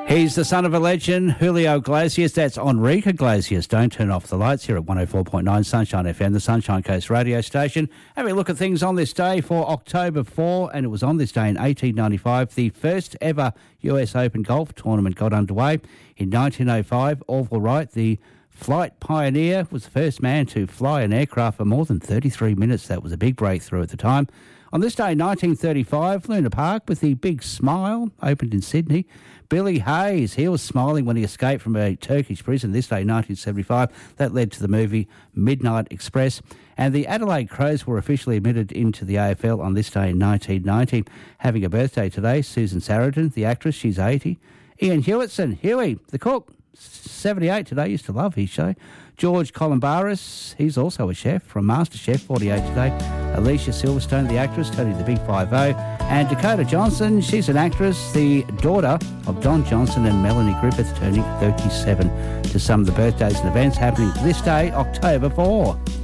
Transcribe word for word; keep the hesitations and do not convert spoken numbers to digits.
He's the son of a legend, Julio Iglesias. That's Enrique Iglesias. Don't turn off the lights here at one oh four point nine Sunshine F M, the Sunshine Coast radio station. Having a look at things on this day for October fourth, and it was on this day in eighteen ninety-five, the first ever U S Open golf tournament got underway. In nineteen oh five, Orville Wright, the flight pioneer, was the first man to fly an aircraft for more than thirty-three minutes. That was a big breakthrough at the time. On this day, nineteen thirty-five, Luna Park with the Big Smile opened in Sydney. Billy Hayes, he was smiling when he escaped from a Turkish prison this day, nineteen seventy-five. That led to the movie Midnight Express. And the Adelaide Crows were officially admitted into the A F L on this day in nineteen ninety. Having a birthday today, Susan Sarandon, the actress, she's eighty. Ian Hewitson, Huey, the cook, seventy-eight today, used to love his show. George Columbaris, he's also a chef from MasterChef, forty-eight today. Alicia Silverstone, the actress, Tony the Big five oh. And Dakota Johnson, she's an actress, the daughter of Don Johnson and Melanie Griffith, turning thirty-seven. To some of the birthdays and events happening this day, October fourth.